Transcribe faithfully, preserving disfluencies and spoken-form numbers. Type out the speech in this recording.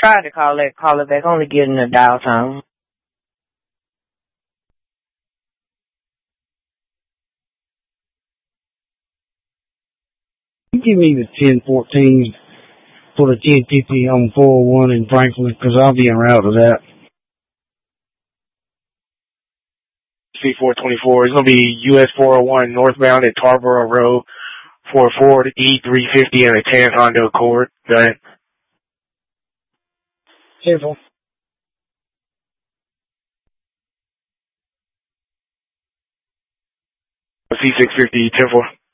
tried to call it, call it back, only getting a dial tone. Give me the ten fourteen for the ten fifty on four oh one in Franklin, because I'll be en route to that. C four twenty-four. It's going to be U S four oh one northbound at Tarboro Road for a Ford E three fifty and a tan Honda Accord. Go ahead. ten four. C six fifty, ten four.